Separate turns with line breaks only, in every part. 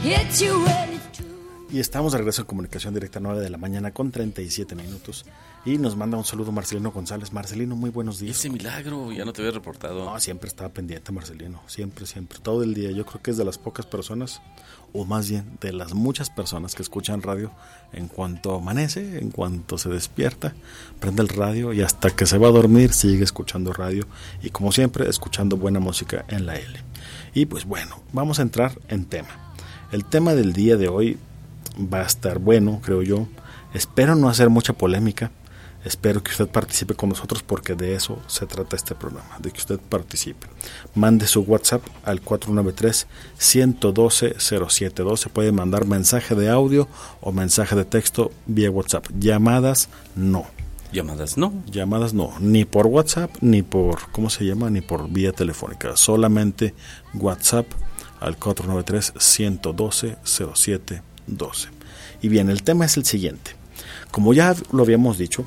Y estamos de regreso en Comunicación Directa, 9 de la mañana con 37 minutos. Y nos manda un saludo Marcelino González. Marcelino, muy buenos días.
Ese milagro, ya no te había reportado.
No, siempre estaba pendiente Marcelino, siempre, todo el día. Yo creo que es de las pocas personas, o más bien de las muchas personas que escuchan radio en cuanto amanece, en cuanto se despierta, prende el radio y hasta que se va a dormir sigue escuchando radio. Y como siempre, escuchando buena música en la L. Y pues bueno, vamos a entrar en tema. El tema del día de hoy va a estar bueno, creo yo. Espero no hacer mucha polémica. Espero que usted participe con nosotros porque de eso se trata este programa, de que usted participe. Mande su WhatsApp al 493-112-0712. Puede mandar mensaje de audio o mensaje de texto vía WhatsApp. Llamadas no.
Llamadas no.
Llamadas no. Ni por WhatsApp, ni por, ¿cómo se llama? Ni por vía telefónica. Solamente WhatsApp al 493-112-0712. Y bien, el tema es el siguiente. Como ya lo habíamos dicho,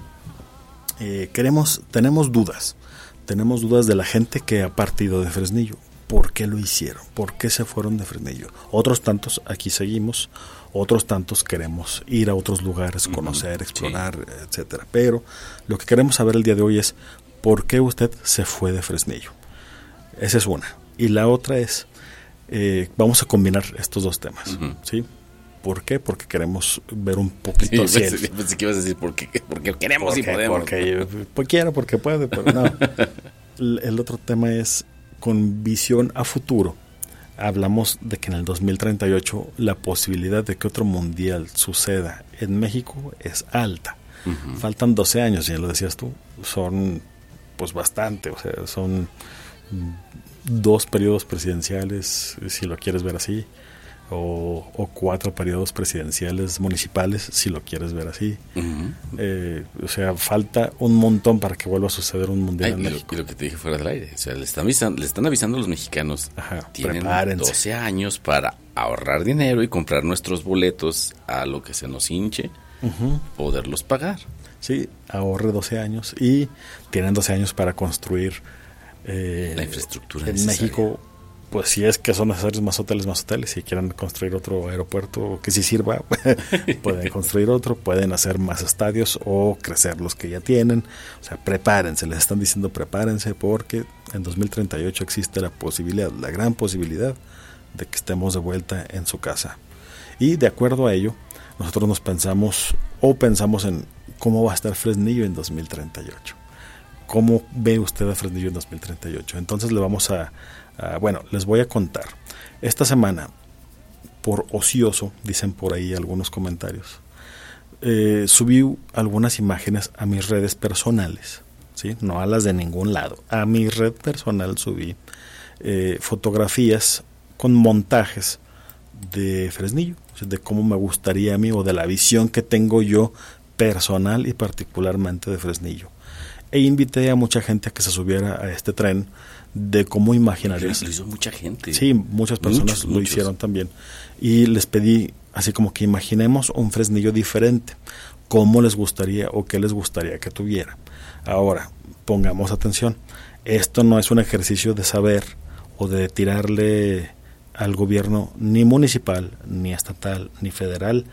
tenemos dudas de la gente que ha partido de Fresnillo. ¿Por qué lo hicieron? ¿Por qué se fueron de Fresnillo? Otros tantos aquí seguimos, otros tantos queremos ir a otros lugares, conocer, explorar, sí, etcétera. Pero lo que queremos saber el día de hoy es ¿por qué usted se fue de Fresnillo? Esa es una. Y la otra es, vamos a combinar estos dos temas, ¿sí? ¿Por qué? Porque queremos ver un poquito hacia
él. Pensé que ibas a decir porque queremos y podemos.
Porque quiero, porque puede, pero no. El otro tema es con visión a futuro. Hablamos de que en el 2038 la posibilidad de que otro mundial suceda en México es alta. Faltan 12 años, ya lo decías tú. Son pues bastante, o sea, son 2 periodos presidenciales, si lo quieres ver así. O 4 periodos presidenciales municipales, si lo quieres ver así. O sea, falta un montón para que vuelva a suceder un mundial en México.
Y lo que te dije fuera del aire, o sea, le están avisando a los mexicanos. Tienen prepárense. 12 años para ahorrar dinero y comprar nuestros boletos a lo que se nos hinche, poderlos pagar.
Sí, ahorre 12 años y tienen 12 años para construir
la infraestructura
en
necesaria.
México. Pues si es que son necesarios más hoteles, si quieren construir otro aeropuerto que sí sirva, pueden construir otro, pueden hacer más estadios o crecer los que ya tienen. O sea, prepárense, les están diciendo prepárense porque en 2038 existe la posibilidad, la gran posibilidad de que estemos de vuelta en su casa. Y de acuerdo a ello, nosotros pensamos en cómo va a estar Fresnillo en 2038. ¿Cómo ve usted a Fresnillo en 2038? Entonces les voy a contar. Esta semana, por ocioso, dicen por ahí algunos comentarios, subí algunas imágenes a mis redes personales, ¿sí? No a las de ningún lado. A mi red personal subí fotografías con montajes de Fresnillo, o sea, de cómo me gustaría a mí o de la visión que tengo yo personal y particularmente de Fresnillo. E invité a mucha gente a que se subiera a este tren de cómo imaginaría.
Lo hizo mucha gente.
Sí, muchas personas lo hicieron también. Y les pedí, así como que imaginemos un Fresnillo diferente. ¿Cómo les gustaría o qué les gustaría que tuviera? Ahora, pongamos atención. Esto no es un ejercicio de saber o de tirarle al gobierno ni municipal, ni estatal, ni federal,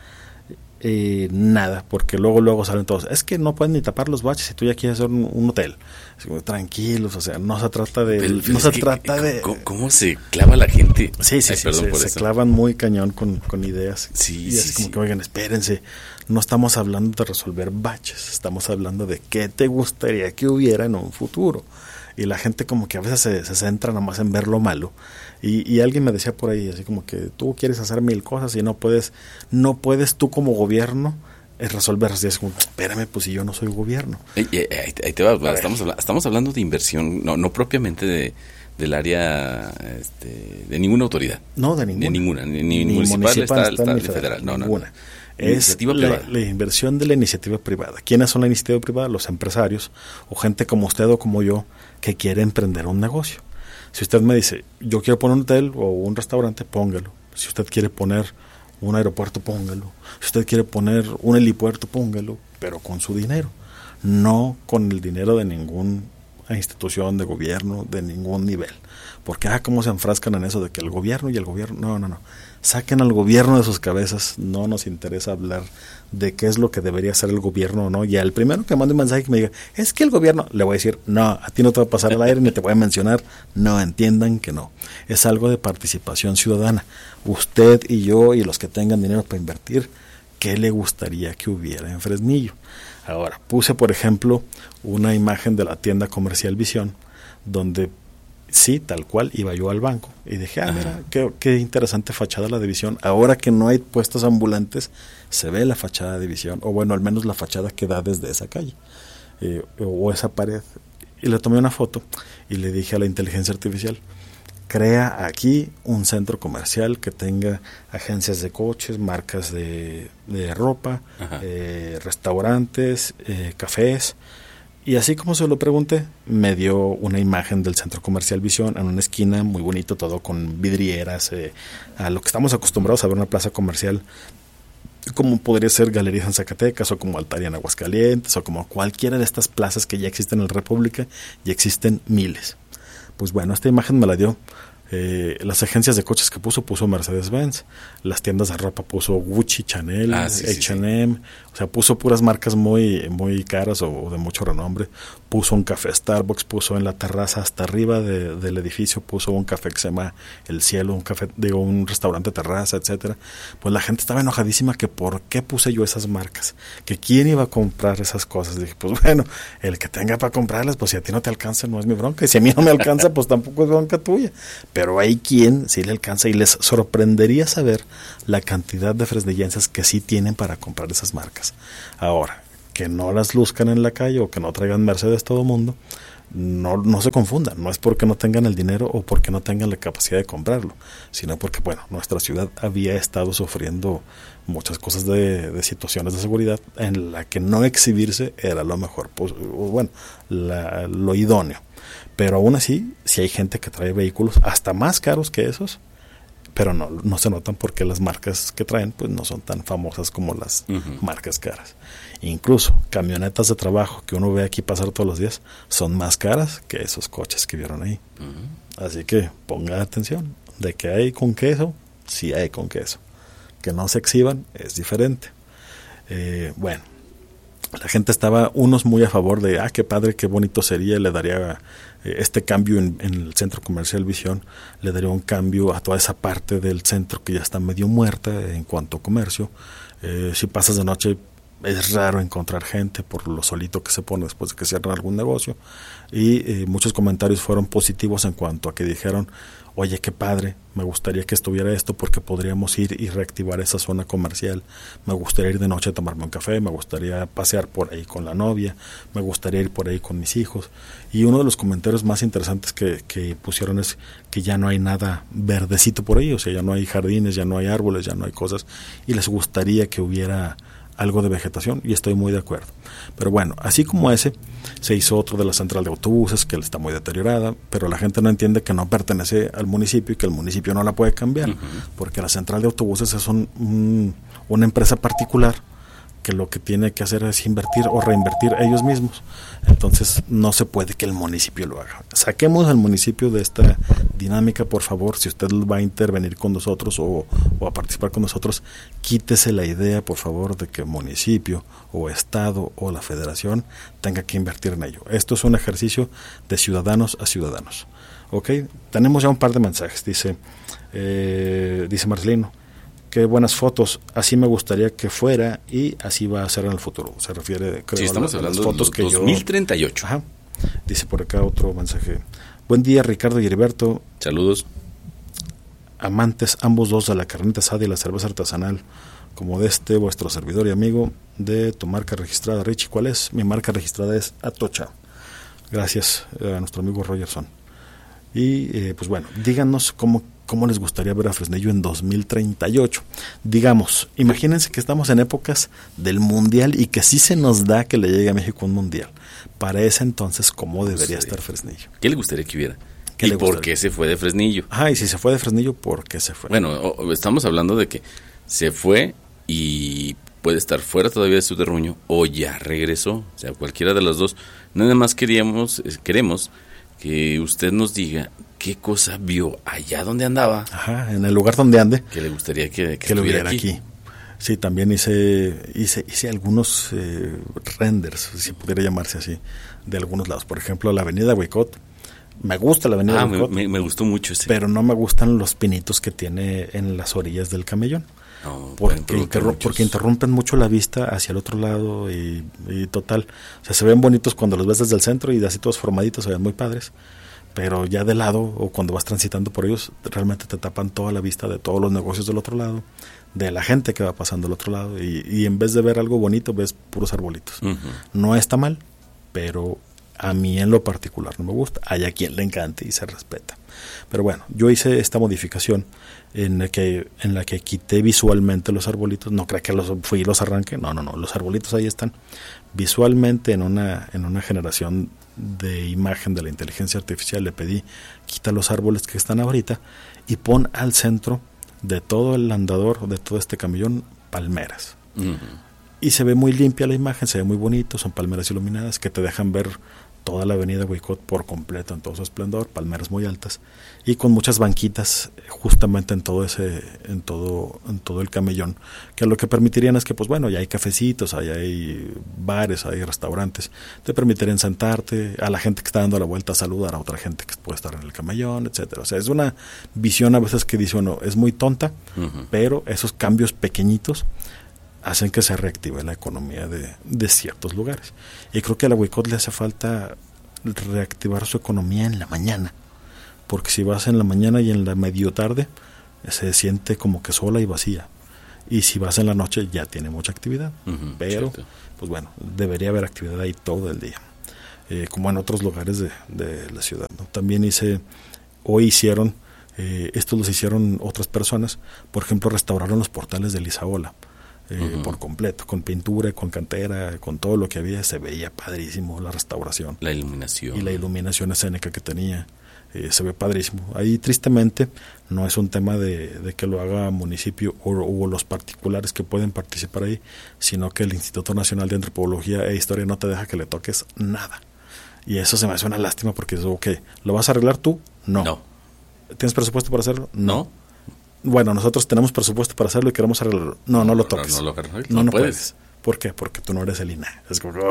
nada, porque luego salen todos, es que no pueden ni tapar los baches si tú ya quieres hacer un hotel. Tranquilos, o sea, no se trata de
¿Cómo se clava la gente?
Sí, se clavan muy cañón con ideas.
Sí,
y es como que, oigan, espérense, no estamos hablando de resolver baches, estamos hablando de qué te gustaría que hubiera en un futuro. Y la gente como que a veces se centra nomás en ver lo malo. Y alguien me decía por ahí, así como que tú quieres hacer 1000 cosas y no puedes tú como gobierno resolverlas. Y es como, espérame, pues si yo no soy gobierno.
Ahí te va, estamos hablando de inversión, no propiamente del área de ninguna autoridad.
No, de ninguna.
Ni municipal, estatal, ni federal. No.
Es la inversión de la iniciativa privada. ¿Quiénes son la iniciativa privada? Los empresarios o gente como usted o como yo que quiere emprender un negocio. Si usted me dice, yo quiero poner un hotel o un restaurante, póngalo. Si usted quiere poner un aeropuerto, póngalo. Si usted quiere poner un helipuerto, póngalo, pero con su dinero, no con el dinero de ningún institución de gobierno de ningún nivel. Porque, cómo se enfrascan en eso de que el gobierno y el gobierno, no. Saquen al gobierno de sus cabezas, no nos interesa hablar de qué es lo que debería hacer el gobierno o no. Y al primero que mande un mensaje que me diga, es que el gobierno, le voy a decir, no, a ti no te va a pasar al aire ni te voy a mencionar, no, entiendan que no. Es algo de participación ciudadana. Usted y yo y los que tengan dinero para invertir, ¿qué le gustaría que hubiera en Fresnillo? Ahora, puse por ejemplo una imagen de la tienda comercial Visión, donde sí, tal cual, iba yo al banco y dije, mira, qué interesante fachada la de Visión. Ahora que no hay puestos ambulantes, se ve la fachada de Visión, o bueno, al menos la fachada que da desde esa calle, o esa pared. Y le tomé una foto y le dije a la inteligencia artificial, crea aquí un centro comercial que tenga agencias de coches, marcas de ropa, restaurantes, cafés. Y así como se lo pregunté, me dio una imagen del centro comercial Visión en una esquina, muy bonito, todo con vidrieras, a lo que estamos acostumbrados a ver en una plaza comercial, como podría ser Galerías en Zacatecas, o como Altaria en Aguascalientes, o como cualquiera de estas plazas que ya existen en la República, y existen miles. Pues bueno, esta imagen me la dio. Las agencias de coches que puso Mercedes-Benz, las tiendas de ropa puso Gucci, Chanel, H&M, o sea, puso puras marcas muy caras o de mucho renombre. Puso un café Starbucks, puso en la terraza hasta arriba del edificio, puso un café que se llama El Cielo, un restaurante terraza, etcétera. Pues la gente estaba enojadísima que por qué puse yo esas marcas, que quién iba a comprar esas cosas. Dije, pues bueno, el que tenga para comprarlas, pues si a ti no te alcanza no es mi bronca, y si a mí no me alcanza, pues tampoco es bronca tuya. Pero hay quien sí le alcanza, y les sorprendería saber la cantidad de fresnillenses que sí tienen para comprar esas marcas. Ahora, que no las luzcan en la calle o que no traigan Mercedes todo mundo, no se confundan, no es porque no tengan el dinero o porque no tengan la capacidad de comprarlo, sino porque, bueno, nuestra ciudad había estado sufriendo muchas cosas de situaciones de seguridad en la que no exhibirse era lo mejor, pues, bueno, lo idóneo. Pero aún así, si hay gente que trae vehículos hasta más caros que esos, pero no se notan porque las marcas que traen pues no son tan famosas como las marcas caras. Incluso camionetas de trabajo que uno ve aquí pasar todos los días son más caras que esos coches que vieron ahí. Así que ponga atención, de que hay con queso, sí hay con queso. Que no se exhiban es diferente. Bueno, la gente estaba, unos muy a favor de, qué padre, qué bonito sería, le daría este cambio en el centro comercial Visión, le daría un cambio a toda esa parte del centro que ya está medio muerta en cuanto a comercio. Si pasas de noche es raro encontrar gente por lo solito que se pone después de que cierran algún negocio, y muchos comentarios fueron positivos en cuanto a que dijeron, oye, qué padre, me gustaría que estuviera esto porque podríamos ir y reactivar esa zona comercial, me gustaría ir de noche a tomarme un café, me gustaría pasear por ahí con la novia, me gustaría ir por ahí con mis hijos. Y uno de los comentarios más interesantes que pusieron es que ya no hay nada verdecito por ahí, o sea, ya no hay jardines, ya no hay árboles, ya no hay cosas, y les gustaría que hubiera algo de vegetación, y estoy muy de acuerdo. Pero bueno, así como ese, se hizo otro de la central de autobuses, que está muy deteriorada, pero la gente no entiende que no pertenece al municipio y que el municipio no la puede cambiar, porque la central de autobuses es una empresa particular que lo que tiene que hacer es invertir o reinvertir ellos mismos. Entonces no se puede que el municipio lo haga. Saquemos al municipio de esta dinámica, por favor. Si usted va a intervenir con nosotros o a participar con nosotros, quítese la idea, por favor, de que el municipio o estado o la federación tenga que invertir en ello. Esto es un ejercicio de ciudadanos a ciudadanos. ¿Ok? Tenemos ya un par de mensajes. Dice Marcelino, qué buenas fotos, así me gustaría que fuera y así va a ser en el futuro. Se refiere, creo,
estamos
a las
hablando
fotos
de
que
2038.
Ajá. Dice por acá otro mensaje. Buen día, Ricardo y Heriberto.
Saludos.
Amantes ambos dos de la carnita asada y la cerveza artesanal, como de vuestro servidor y amigo, de tu marca registrada. Richie, ¿cuál es? Mi marca registrada es Atocha. Gracias a nuestro amigo Rogerson. Y pues bueno, díganos cómo les gustaría ver a Fresnillo en 2038. Digamos, imagínense que estamos en épocas del mundial y que sí se nos da que le llegue a México un mundial. Para ese entonces, ¿cómo debería estar Fresnillo?
¿Qué le gustaría que hubiera? ¿Y por qué se fue de Fresnillo?
Y si se fue de Fresnillo, ¿por qué se fue?
Bueno, estamos hablando de que se fue y puede estar fuera todavía de su terruño o ya regresó, o sea, cualquiera de las dos. Nada más queremos que usted nos diga qué cosa vio allá donde andaba.
Ajá, en el lugar donde ande.
Que le gustaría que
lo viera aquí. Sí, también hice algunos renders, si pudiera llamarse así, de algunos lados. Por ejemplo, la avenida Huicot. Me gusta la avenida Huicot.
Me gustó mucho ese.
Pero no me gustan los pinitos que tiene en las orillas del camellón.
No,
porque interrumpen mucho la vista hacia el otro lado y total. O sea, se ven bonitos cuando los ves desde el centro y así todos formaditos, se ven muy padres. Pero ya de lado o cuando vas transitando por ellos, realmente te tapan toda la vista de todos los negocios del otro lado, de la gente que va pasando al otro lado y en vez de ver algo bonito, ves puros arbolitos.
Uh-huh.
No está mal, pero a mí en lo particular no me gusta. Hay a quien le encante y se respeta. Pero bueno, yo hice esta modificación en la que quité visualmente los arbolitos. No creo que fui y los arranqué. No. Los arbolitos ahí están. Visualmente en una generación de imagen de la inteligencia artificial le pedí, quita los árboles que están ahorita y pon al centro de todo el andador, de todo este camellón, palmeras.
Uh-huh.
Y se ve muy limpia la imagen, se ve muy bonito, son palmeras iluminadas que te dejan ver toda la avenida Huicot por completo en todo su esplendor, palmeras muy altas y con muchas banquitas justamente en todo el camellón, que lo que permitirían es que pues bueno, ya hay cafecitos, hay bares, hay restaurantes, te permitirían sentarte, a la gente que está dando la vuelta a saludar a otra gente que puede estar en el camellón, etcétera. O sea, es una visión a veces que dice uno, es muy tonta,
uh-huh,
pero esos cambios pequeñitos hacen que se reactive la economía de ciertos lugares. Y creo que a la Huicot le hace falta reactivar su economía en la mañana, porque si vas en la mañana y en la medio tarde, se siente como que sola y vacía. Y si vas en la noche ya tiene mucha actividad.
uh-huh,
pero,
cierto,
pues bueno, debería haber actividad ahí todo el día. Como en otros lugares de la ciudad, ¿no? También hicieron, estos los hicieron otras personas, por ejemplo, restauraron los portales de Lisaola.
uh-huh,
Por completo, con pintura, con cantera, con todo lo que había, se veía padrísimo la restauración.
la iluminación.
Y la iluminación escénica que tenía, se ve padrísimo. Ahí tristemente no es un tema de que lo haga municipio o los particulares que pueden participar ahí, sino que el Instituto Nacional de Antropología e Historia no te deja que le toques nada. Y eso se me hace una lástima porque es ok, ¿lo vas a arreglar tú? No. ¿Tienes presupuesto para hacerlo?
No.
Bueno, nosotros tenemos presupuesto para hacerlo y queremos arreglarlo. No lo toques. No puedes. ¿Por qué? Porque tú no eres el INAH. Es como,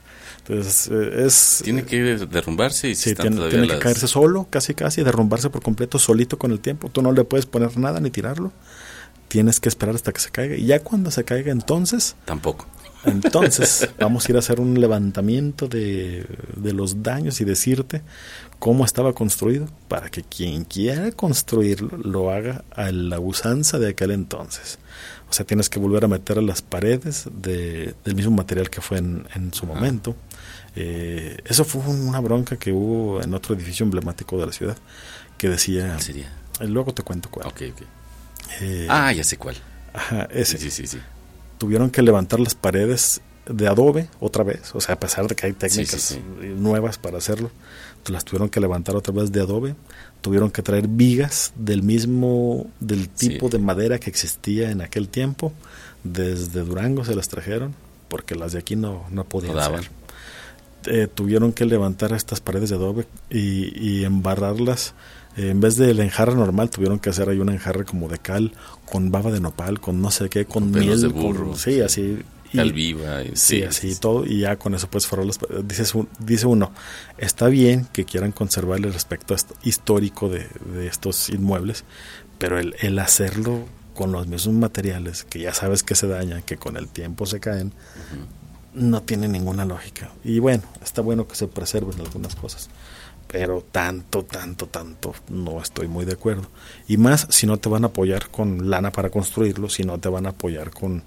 entonces,
tiene que derrumbarse y
sí, tiene que caerse solo, casi, derrumbarse por completo, solito con el tiempo. Tú no le puedes poner nada ni tirarlo. Tienes que esperar hasta que se caiga. Y ya cuando se caiga, entonces...
Tampoco.
Entonces vamos a ir a hacer un levantamiento de los daños y decirte cómo estaba construido para que quien quiera construirlo lo haga a la usanza de aquel entonces. O sea, tienes que volver a meter a las paredes del mismo material que fue en su momento. Eso fue una bronca que hubo en otro edificio emblemático de la ciudad que decía...
¿Cuál sería?
Luego te cuento cuál.
Ok. Ya sé cuál.
Ajá, ese.
Sí.
Tuvieron que levantar las paredes de adobe otra vez, o sea, a pesar de que hay técnicas nuevas para hacerlo, las tuvieron que levantar otra vez de adobe, tuvieron que traer vigas del tipo de madera que existía en aquel tiempo, desde Durango se las trajeron, porque las de aquí no podían ser. Tuvieron que levantar estas paredes de adobe y embarrarlas. En vez del enjarre normal, tuvieron que hacer ahí un enjarre como de cal, con baba de nopal, con no sé qué, con miel
de burro,
así.
Cal viva.
Así todo, y ya con eso pues fueron dice uno, está bien que quieran conservar el aspecto histórico de estos inmuebles, pero el hacerlo con los mismos materiales, que ya sabes que se dañan, que con el tiempo se caen,
uh-huh,
no tiene ninguna lógica. Y bueno, está bueno que se preserven algunas cosas, pero tanto no estoy muy de acuerdo. Y más si no te van a apoyar con lana para construirlo, si no te van a apoyar con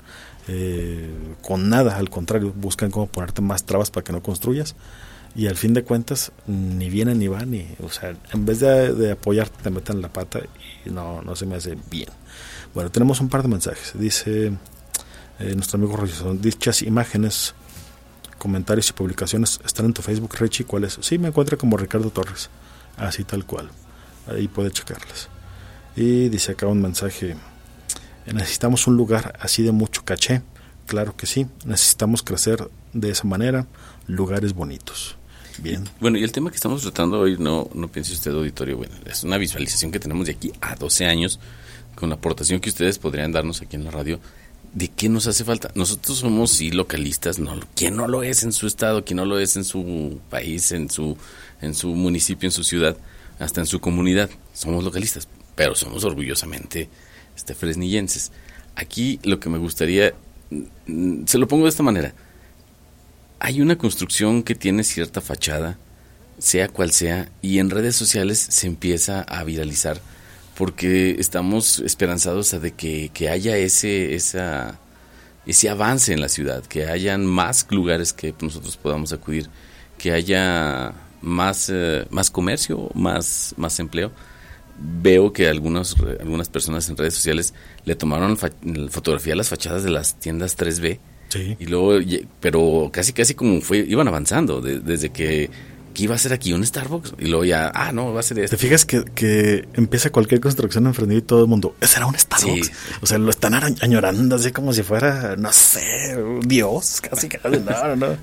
nada, al contrario, buscan cómo ponerte más trabas para que no construyas, y al fin de cuentas ni viene ni va, o sea, en vez de apoyarte te meten la pata y no se me hace bien. Bueno, tenemos un par de mensajes. Dice nuestro amigo Richie, dichas imágenes, comentarios y publicaciones están en tu Facebook, Richie. ¿Cuál es? Sí, me encuentra como Ricardo Torres, así tal cual, ahí puede checarlas. Y dice acá un mensaje: necesitamos un lugar así de mucho caché, claro que sí. Necesitamos crecer de esa manera, lugares bonitos. Bien.
Bueno, y el tema que estamos tratando hoy, no piense usted, auditorio, bueno, es una visualización que tenemos de aquí a 12 años, con la aportación que ustedes podrían darnos aquí en la radio, de qué nos hace falta. Nosotros somos, sí, localistas, ¿quién no lo es en su estado? ¿Quién no lo es en su país, en su municipio, en su ciudad, hasta en su comunidad? Somos localistas, pero somos orgullosamente fresnillenses. Aquí lo que me gustaría, se lo pongo de esta manera: hay una construcción que tiene cierta fachada, sea cual sea, y en redes sociales se empieza a viralizar porque estamos esperanzados a de que haya ese avance en la ciudad, que hayan más lugares que nosotros podamos acudir, que haya más comercio, más empleo. Veo que algunas personas en redes sociales le tomaron fotografía a las fachadas de las tiendas 3B. Sí. Y luego, pero casi como iban avanzando, desde que iba a ser aquí un Starbucks, y luego ya, no, va a ser
¿Te fijas que empieza cualquier construcción en Fresnillo y todo el mundo, ¿será un Starbucks? Sí. O sea, lo están añorando así como si fuera, no sé, Dios, casi, no.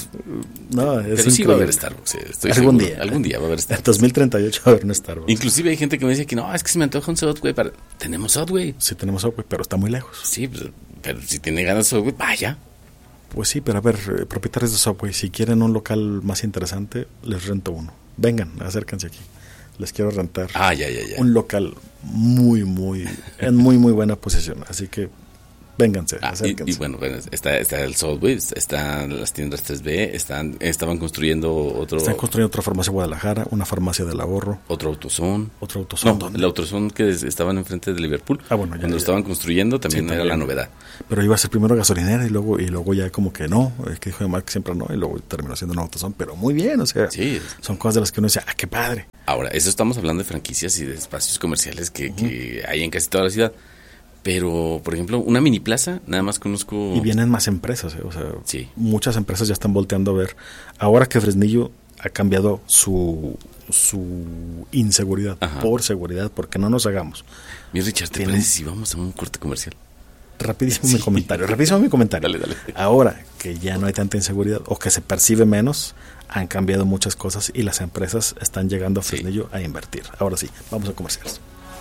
Pero sí va a haber Starbucks, estoy
algún
seguro. Día va a haber Starbucks.
En 2038 va a haber un Starbucks.
Inclusive hay gente que me dice que no, es que se me antoja un Subway. Tenemos Subway.
Sí, tenemos Subway, pero está muy lejos.
Sí, pero si tiene ganas de Subway, vaya.
Pues sí, pero a ver, propietarios de Subway, si quieren un local más interesante, les rento uno. Vengan, acérquense aquí. Les quiero rentar
ya.
un local en muy buena posición. Así que vénganse, acérquense.
Y bueno, está el Subway, están las tiendas 3B, estaban construyendo otro...
Están construyendo otra farmacia Guadalajara, una farmacia del ahorro.
Otro AutoZone.
No,
el AutoZone que estaban enfrente de Liverpool.
Bueno,
cuando lo estaban construyendo también era la novedad.
Pero iba a ser primero gasolinera y luego ya como que no, que dijo Mark que siempre no, y luego terminó siendo un AutoZone, pero muy bien, o sea, sí. Son cosas de las que uno dice, qué padre.
Ahora, eso estamos hablando de franquicias y de espacios comerciales que hay en casi toda la ciudad. Pero, por ejemplo, una mini plaza, nada más conozco...
Y vienen más empresas, o sea,
sí.
Muchas empresas ya están volteando a ver. Ahora que Fresnillo ha cambiado su inseguridad por seguridad, porque no nos hagamos.
Mi Richard, ¿te parece si vamos a un corte comercial?
Rapidísimo mi comentario. Dale. Ahora que ya no hay tanta inseguridad, o que se percibe menos, han cambiado muchas cosas y las empresas están llegando a Fresnillo a invertir. Ahora sí, vamos a comerciales.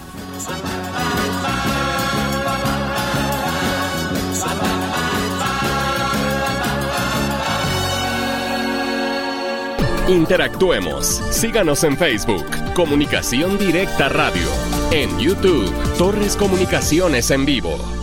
Interactuemos. Síganos en Facebook, Comunicación Directa Radio. En YouTube, Torres Comunicaciones en Vivo.